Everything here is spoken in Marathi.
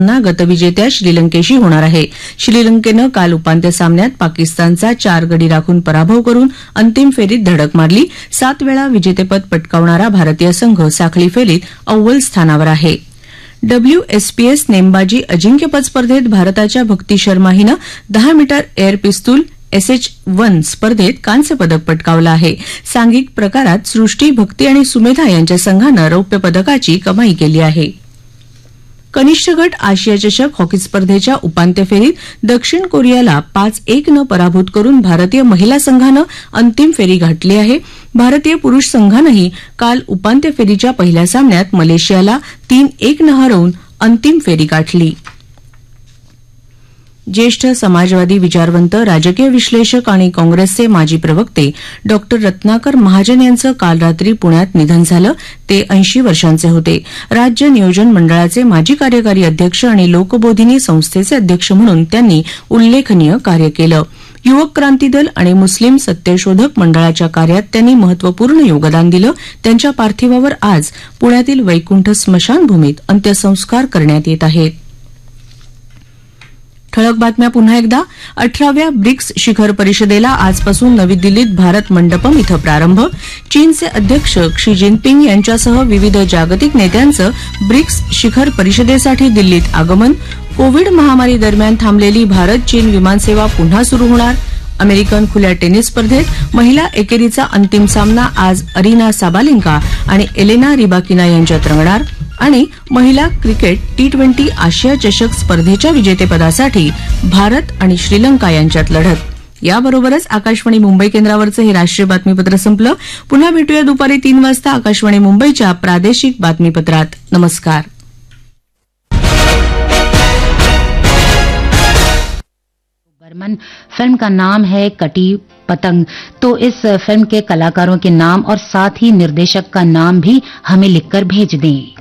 गतविजेत्या श्रीलंकेशी होणार आहे. श्रीलंकेनं काल उपांत्य सामन्यात पाकिस्तानचा 4 गडी राखून पराभव करून अंतिम फेरीत धडक मारली. 7 वेळा विजेतेपद पटकावणारा भारतीय संघ साखळी फेरीत अव्वल स्थानावर आहे. WSPS नेमबाजी अजिंक्यपद स्पर्धेत भारताच्या भक्ती शर्मा हिनं 10 मीटर एअर पिस्तूल SH-1 स्पर्धेत कांस्य पदक पटकावलं आहे. सांघिक प्रकारात सृष्टी, भक्ती आणि सुमेधा यांच्या संघानं रौप्य पदकाची कमाई केली आहे. कनिष्ठ गट आशिया चषक हॉकी स्पर्धेच्या उपांत्य फेरीत दक्षिण कोरियाला 5-1 नं पराभूत करून भारतीय महिला संघानं अंतिम फेरी गाठली आहे. भारतीय पुरुष संघानंही काल उपांत्य फेरीच्या पहिल्या सामन्यात मलेशियाला 3-1 नं हरवून अंतिम फेरी गाठली. ज्येष्ठ समाजवादी विचारवंत, राजकीय विश्लेषक आणि काँग्रेसचे माजी प्रवक्ते डॉ रत्नाकर महाजन यांचं काल रात्री पुण्यात निधन झालं. ते 80 वर्षांचे होते. राज्य नियोजन मंडळाचे माजी कार्यकारी अध्यक्ष आणि लोकबोधिनी संस्थेचे अध्यक्ष म्हणून त्यांनी उल्लेखनीय कार्य केलं. युवक क्रांती दल आणि मुस्लिम सत्यशोधक मंडळाच्या कार्यात त्यांनी महत्वपूर्ण योगदान दिलं. त्यांच्या पार्थिवावर आज पुण्यातील वैकुंठ स्मशानभूमीत अंत्यसंस्कार करण्यात येत आहेत. ठळक बातम्या पुन्हा एकदा. 18व्या ब्रिक्स शिखर परिषदेला आजपासून नवी दिल्लीत भारत मंडपम इथं प्रारंभ. चीनचे अध्यक्ष क्षी जिनपिंग यांच्यासह विविध जागतिक नेत्यांचं ब्रिक्स शिखर परिषदेसाठी दिल्लीत आगमन. कोविड महामारी दरम्यान थांबलेली भारत चीन विमानसेवा पुन्हा सुरू होणार. अमेरिकन खुल्या टेनिस स्पर्धेत महिला एकेरीचा अंतिम सामना आज अरिना साबालेंका आणि एलेना रिबाकिना यांच्यात रंगणार. आणि महिला क्रिकेट T20 आशिया चषक स्पर्धेच्या विजेतेपदासाठी भारत आणि श्रीलंका यांच्यात लढत. याबरोबरच आकाशवाणी मुंबई केंद्रावरचं हे राष्ट्रीय बातमीपत्र संपलं. पुन्हा भेटूया दुपारी 3 वाजता आकाशवाणी मुंबईच्या प्रादेशिक बातमीपत्रात. नमस्कार. बर्मन फिल्म का नाम है कटी पतंग. तो इस फिल्म के कलाकारों के नाम और साथ ही निर्देशक का नाम भी हमें लिखकर भेज दें.